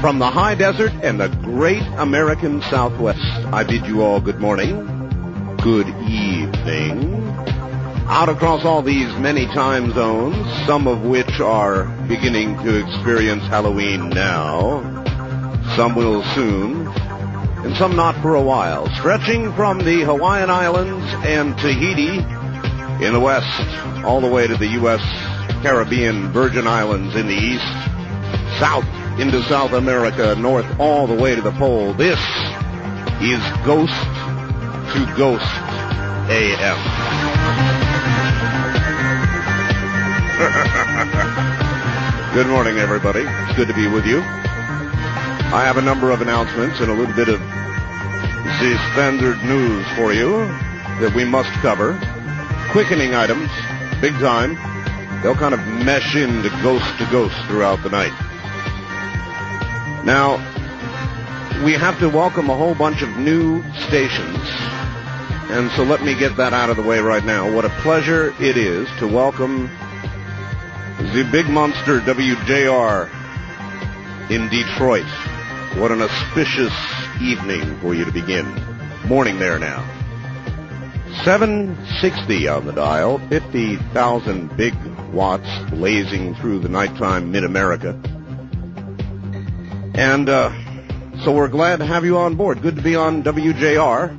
From the high desert and the great American Southwest, I bid you all good morning, good evening. Out across all these many time zones, some of which are beginning to experience Halloween now, some will soon, and some not for a while, stretching from the Hawaiian Islands and Tahiti in the west, all the way to the U.S. Caribbean Virgin Islands in the east, south into South America, north all the way to the pole. This is Ghost to Ghost AM. Good morning, everybody. It's good to be with you. I have a number of announcements and a little bit of the standard news for you that we must cover. Quickening items, big time. They'll kind of mesh into Ghost to Ghost throughout the night. Now, we have to welcome a whole bunch of new stations, and so let me get that out of the way right now. What a pleasure it is to welcome the big monster WJR in Detroit. What an auspicious evening for you to begin. Morning there now. 760 on the dial, 50,000 big watts blazing through the nighttime mid-America. And so we're glad to have you on board. Good to be on WJR.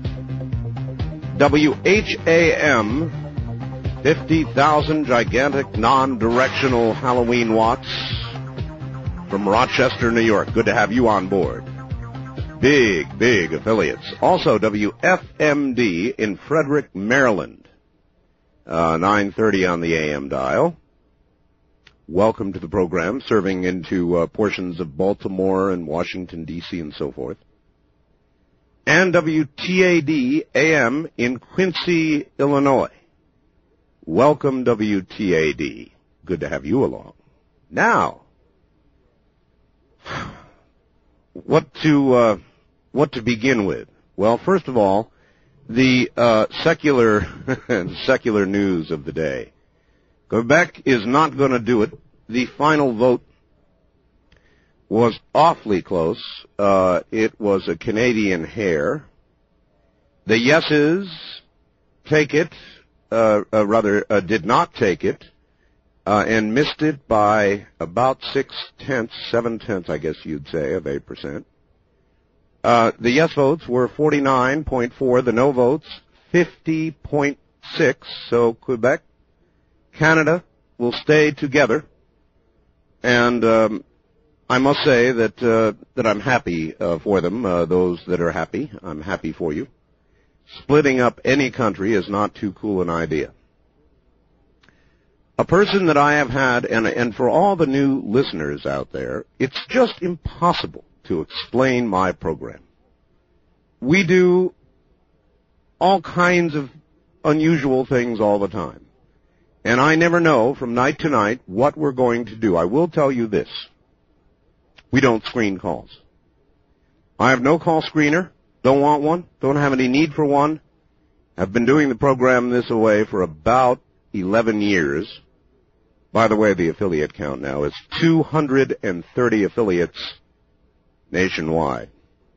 WHAM, 50,000 gigantic non-directional Halloween watts from Rochester, New York. Good to have you on board. Big, big affiliates. Also WFMD in Frederick, Maryland. 930 on the AM dial. Welcome to the program, serving into portions of Baltimore and Washington, D.C. and so forth. And WTAD AM in Quincy, Illinois. Welcome, WTAD. Good to have you along. Now, what to begin with? Well, first of all, the secular news of the day. Quebec is not going to do it. The final vote was awfully close. It was a Canadian hair. The yeses take it, did not take it, and missed it by about 7/10, I guess you'd say, of 8%. The yes votes were 49.4, the no votes 50.6, so Quebec, Canada will stay together, and I must say that I'm happy for them. Those that are happy, I'm happy for you. Splitting up any country is not too cool an idea. A person that I have had, and for all the new listeners out there, it's just impossible to explain my program. We do all kinds of unusual things all the time. And I never know from night to night what we're going to do. I will tell you this. We don't screen calls. I have no call screener. Don't want one. Don't have any need for one. I've been doing the program this way for about 11 years. By the way, the affiliate count now is 230 affiliates nationwide.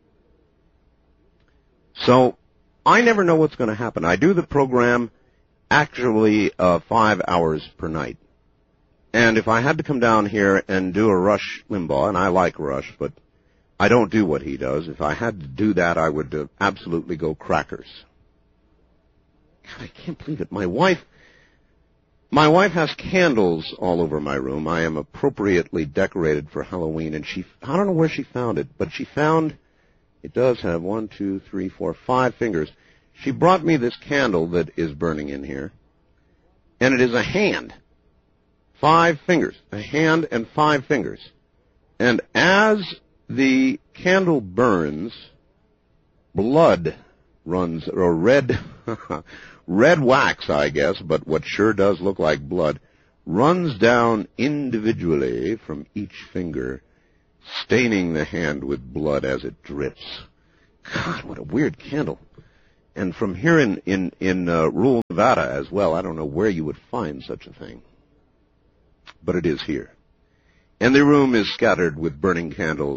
So I never know what's going to happen. I do the program actually 5 hours per night. And if I had to come down here and do a Rush Limbaugh, and I like Rush, but I don't do what he does. If I had to do that, I would absolutely go crackers. God, I can't believe it. My wife has candles all over my room. I am appropriately decorated for Halloween, and I don't know where she found it, but she found, it does have 1, 2, 3, 4, 5 fingers. She brought me this candle that is burning in here, and it is a hand. 5 fingers. A hand and 5 fingers. And as the candle burns, blood runs, or red wax, I guess, but what sure does look like blood, runs down individually from each finger, staining the hand with blood as it drips. God, what a weird candle. And from here in rural Nevada as well, I don't know where you would find such a thing. But it is here. and the room is scattered with burning candles.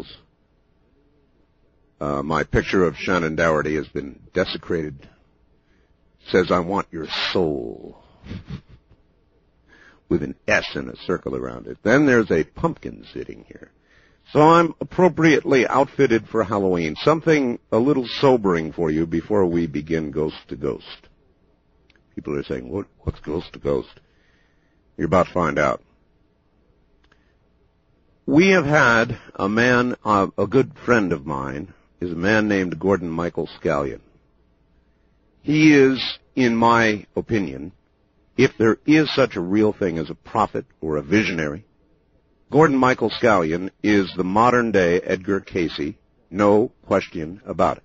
My picture of Shannon Doherty has been desecrated. It says, "I want your soul," with an S and a circle around it. Then there's a pumpkin sitting here. So I'm appropriately outfitted for Halloween, something a little sobering for you before we begin Ghost to Ghost. People are saying, what's Ghost to Ghost? You're about to find out. We have had a man, a good friend of mine, is a man named Gordon Michael Scallion. He is, in my opinion, if there is such a real thing as a prophet or a visionary, Gordon Michael Scallion is the modern-day Edgar Cayce, no question about it.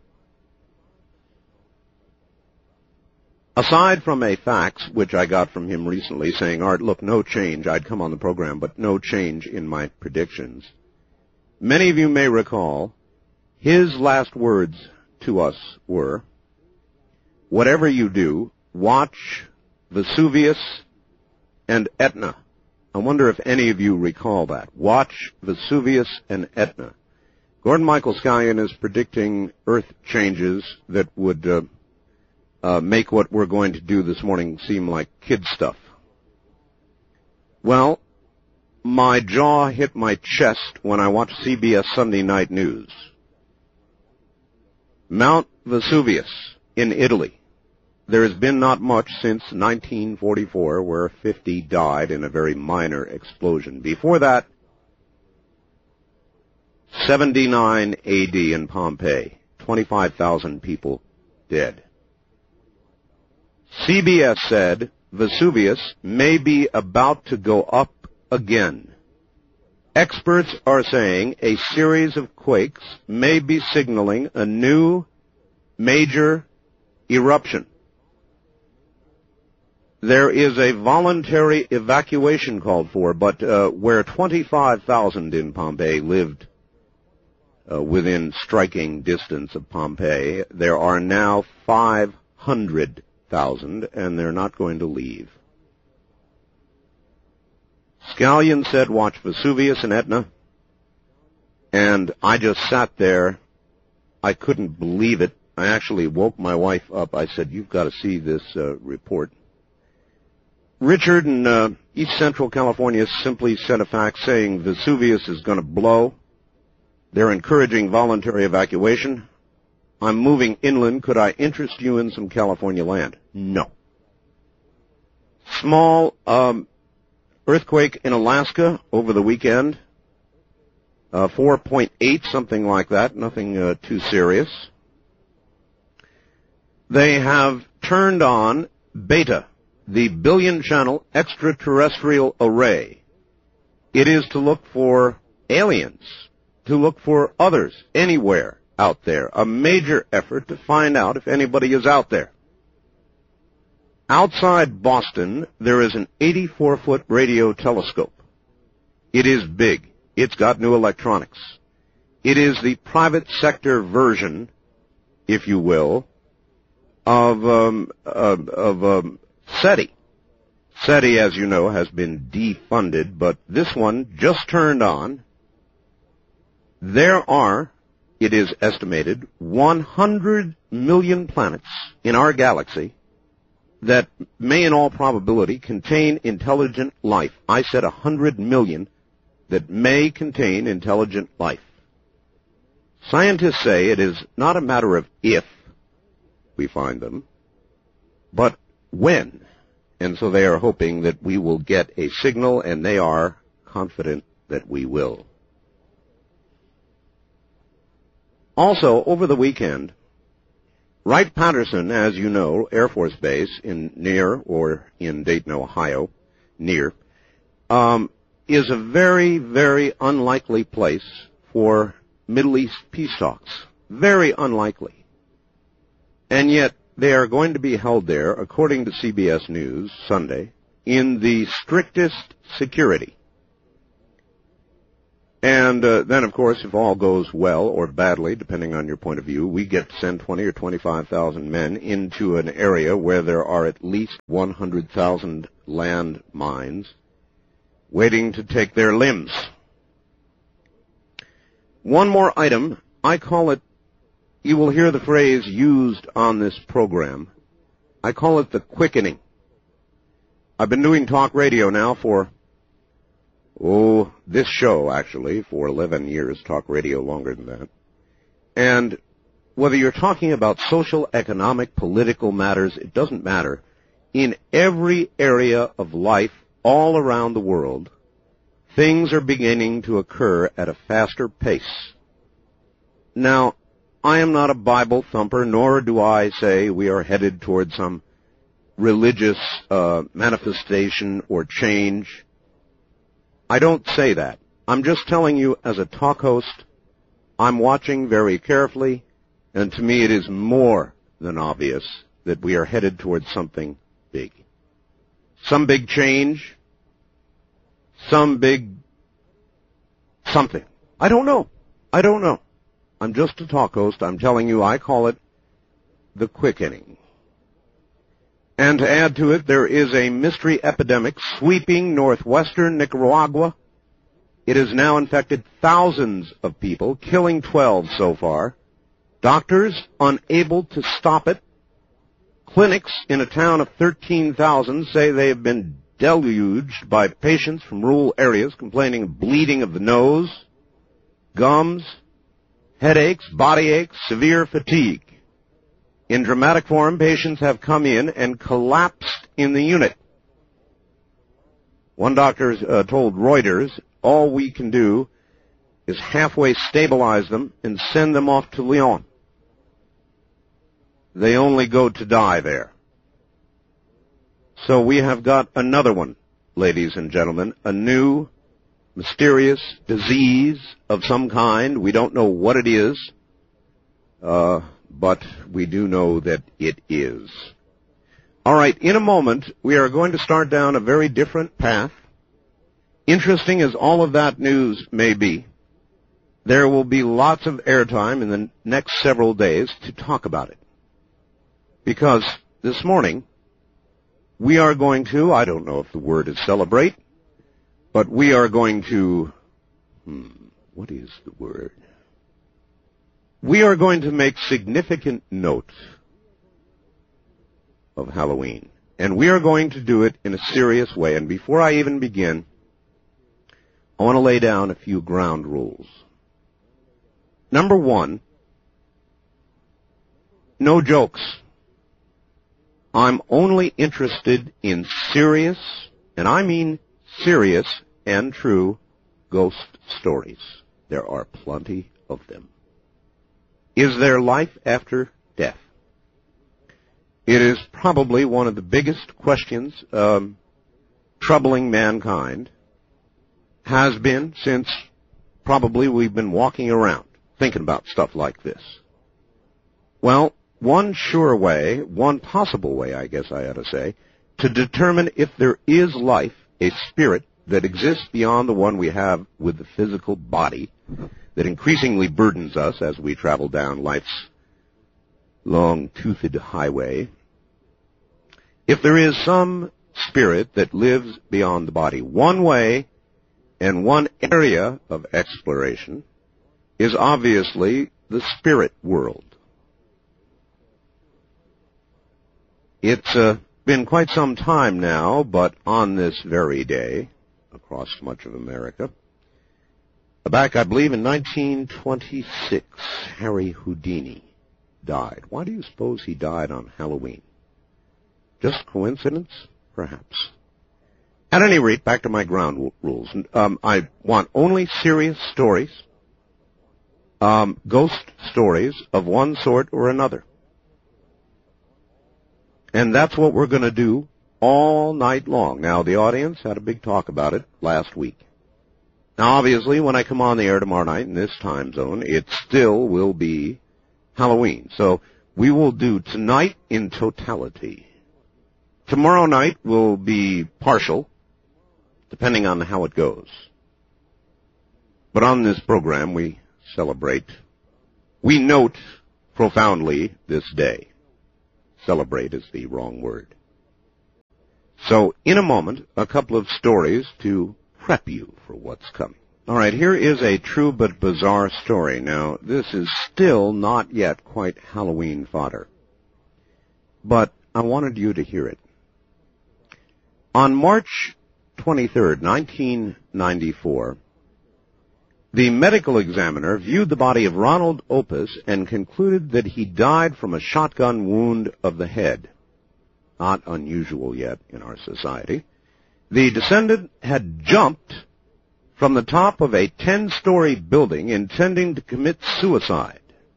Aside from a fax, which I got from him recently, saying, "Art, look, no change. I'd come on the program, but no change in my predictions." Many of you may recall his last words to us were, "Whatever you do, watch Vesuvius and Etna." I wonder if any of you recall that. Watch Vesuvius and Etna. Gordon Michael Scallion is predicting earth changes that would make what we're going to do this morning seem like kid stuff. Well, my jaw hit my chest when I watched CBS Sunday Night News. Mount Vesuvius in Italy. There has been not much since 1944, where 50 died in a very minor explosion. Before that, 79 AD in Pompeii, 25,000 people dead. CBS said Vesuvius may be about to go up again. Experts are saying a series of quakes may be signaling a new major eruption. There is a voluntary evacuation called for, but where 25,000 in Pompeii lived within striking distance of Pompeii, there are now 500,000, and they're not going to leave. Scallion said, "Watch Vesuvius and Etna," and I just sat there. I couldn't believe it. I actually woke my wife up. I said, "You've got to see this report." Richard in East Central California simply sent a fax saying Vesuvius is going to blow. They're encouraging voluntary evacuation. I'm moving inland. Could I interest you in some California land? No. Small earthquake in Alaska over the weekend. 4.8, something like that. Nothing too serious. They have turned on Beta, the billion-channel extraterrestrial array. It is to look for aliens, to look for others anywhere out there. A major effort to find out if anybody is out there. Outside Boston, there is an 84-foot radio telescope. It is big. It's got new electronics. It is the private sector version, if you will, of SETI. SETI, as you know, has been defunded, but this one just turned on. There are, it is estimated, 100 million planets in our galaxy that may in all probability contain intelligent life. I said 100 million that may contain intelligent life. Scientists say it is not a matter of if we find them, but when. And so they are hoping that we will get a signal, and they are confident that we will. Also, over the weekend, Wright-Patterson, as you know, Air Force Base in Dayton, Ohio, is a very, very unlikely place for Middle East peace talks. Very unlikely. And yet, they are going to be held there, according to CBS News Sunday, in the strictest security. And then, of course, if all goes well or badly, depending on your point of view, we get to send 20 or 25,000 men into an area where there are at least 100,000 land mines waiting to take their limbs. One more item. I call it, you will hear the phrase used on this program. I call it the quickening. I've been doing talk radio now for, this show actually, for 11 years, talk radio longer than that. And whether you're talking about social, economic, political matters, it doesn't matter. In every area of life all around the world, things are beginning to occur at a faster pace. Now, I am not a Bible thumper, nor do I say we are headed toward some religious manifestation or change. I don't say that. I'm just telling you, as a talk host, I'm watching very carefully, and to me it is more than obvious that we are headed towards something big. Some big change, some big something. I don't know. I'm just a talk host. I'm telling you, I call it the quickening. And to add to it, there is a mystery epidemic sweeping northwestern Nicaragua. It has now infected thousands of people, killing 12 so far. Doctors unable to stop it. Clinics in a town of 13,000 say they have been deluged by patients from rural areas complaining of bleeding of the nose, gums, headaches, body aches, severe fatigue. In dramatic form, patients have come in and collapsed in the unit. One doctor told Reuters, all we can do is halfway stabilize them and send them off to Lyon. They only go to die there. So we have got another one, ladies and gentlemen, a new mysterious disease of some kind. We don't know what it is, but we do know that it is. All right, in a moment, we are going to start down a very different path. Interesting as all of that news may be, there will be lots of airtime in the next several days to talk about it. Because this morning, we are going to, I don't know if the word is celebrate, but we are going to, what is the word? We are going to make significant note of Halloween. And we are going to do it in a serious way. And before I even begin, I want to lay down a few ground rules. Number one, no jokes. I'm only interested in serious, and I mean serious and true, ghost stories. There are plenty of them. Is there life after death? It is probably one of the biggest questions troubling mankind, has been since probably we've been walking around thinking about stuff like this. Well, one sure way, one possible way, I guess I ought to say, to determine if there is life, a spirit that exists beyond the one we have with the physical body, that increasingly burdens us as we travel down life's long-toothed highway. If there is some spirit that lives beyond the body, one way and one area of exploration is obviously the spirit world. It's been quite some time now, but on this very day, across much of America, back, I believe, in 1926, Harry Houdini died. Why do you suppose he died on Halloween? Just coincidence? Perhaps. At any rate, back to my ground rules. I want only serious stories, ghost stories of one sort or another. And that's what we're going to do all night long. Now, the audience had a big talk about it last week. Now, obviously, when I come on the air tomorrow night in this time zone, it still will be Halloween. So we will do tonight in totality. Tomorrow night will be partial, depending on how it goes. But on this program, we celebrate. We note profoundly this day. Celebrate is the wrong word. So, in a moment, a couple of stories to prep you for what's coming. All right, here is a true but bizarre story. Now, this is still not yet quite Halloween fodder, but I wanted you to hear it. On March 23rd, 1994, the medical examiner viewed the body of Ronald Opus and concluded that he died from a shotgun wound of the head. Not unusual yet in our society. The descendant had jumped from the top of a 10-story building intending to commit suicide.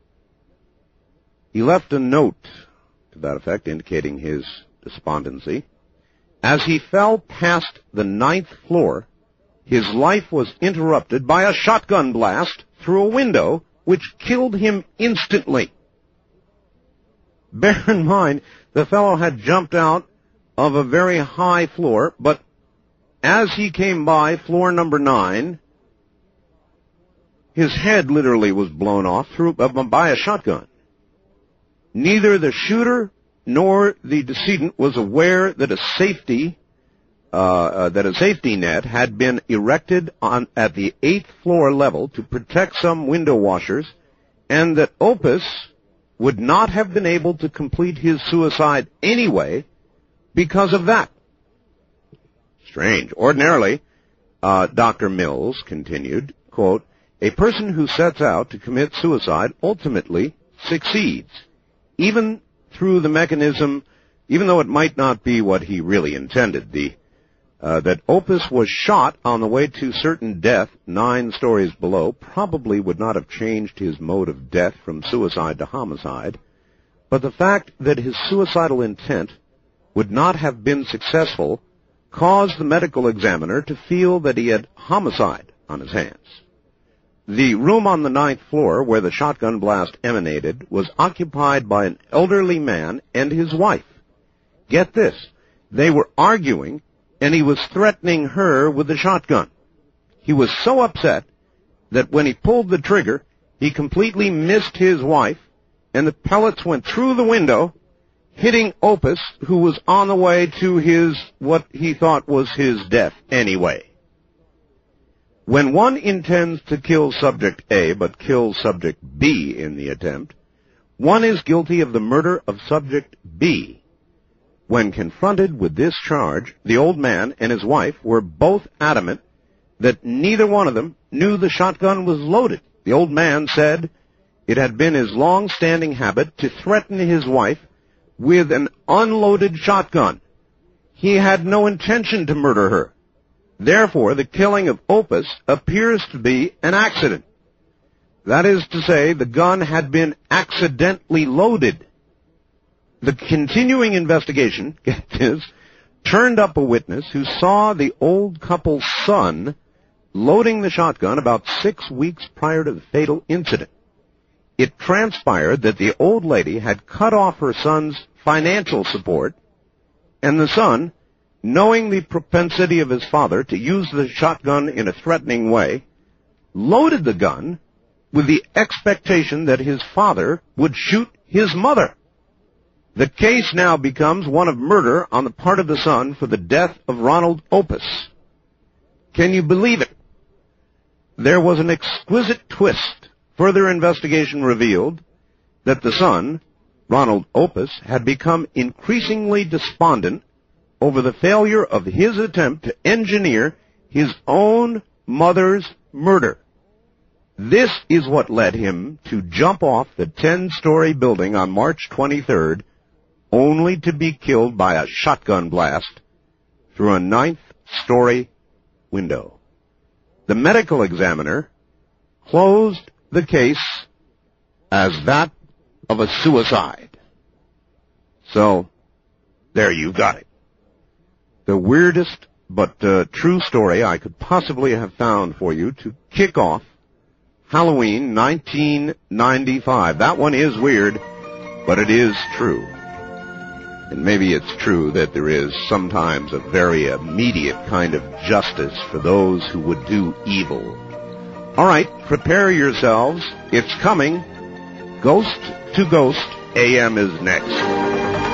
He left a note to that effect indicating his despondency. As he fell past the 9th floor, his life was interrupted by a shotgun blast through a window which killed him instantly. Bear in mind, the fellow had jumped out of a very high floor, but as he came by floor number 9, his head literally was blown off by a shotgun. Neither the shooter nor the decedent was aware that a safety net had been erected at the 8th floor level to protect some window washers, and that Opus would not have been able to complete his suicide anyway because of that. Strange. Ordinarily, Dr. Mills continued, quote, a person who sets out to commit suicide ultimately succeeds, even through the mechanism, even though it might not be what he really intended. That Opus was shot on the way to certain death 9 stories below probably would not have changed his mode of death from suicide to homicide, but the fact that his suicidal intent would not have been successful caused the medical examiner to feel that he had homicide on his hands. The room on the 9th floor where the shotgun blast emanated was occupied by an elderly man and his wife. Get this, they were arguing, and he was threatening her with the shotgun. He was so upset that when he pulled the trigger, he completely missed his wife, and the pellets went through the window, hitting Opus, who was on the way to what he thought was his death anyway. When one intends to kill subject A but kills subject B in the attempt, one is guilty of the murder of subject B. When confronted with this charge, the old man and his wife were both adamant that neither one of them knew the shotgun was loaded. The old man said it had been his long-standing habit to threaten his wife with an unloaded shotgun. He had no intention to murder her. Therefore, the killing of Opus appears to be an accident. That is to say, the gun had been accidentally loaded. The continuing investigation, get this, turned up a witness who saw the old couple's son loading the shotgun about 6 weeks prior to the fatal incident. It transpired that the old lady had cut off her son's financial support, and the son, knowing the propensity of his father to use the shotgun in a threatening way, loaded the gun with the expectation that his father would shoot his mother. The case now becomes one of murder on the part of the son for the death of Ronald Opus. Can you believe it? There was an exquisite twist. Further investigation revealed that the son, Ronald Opus, had become increasingly despondent over the failure of his attempt to engineer his own mother's murder. This is what led him to jump off the 10-story building on March 23rd, only to be killed by a shotgun blast through a 9th-story window. The medical examiner closed the case as that of a suicide. So, there you got it. The weirdest but true story I could possibly have found for you to kick off Halloween 1995. That one is weird, but it is true. And maybe it's true that there is sometimes a very immediate kind of justice for those who would do evil. All right, prepare yourselves. It's coming. Ghost to Ghost AM is next.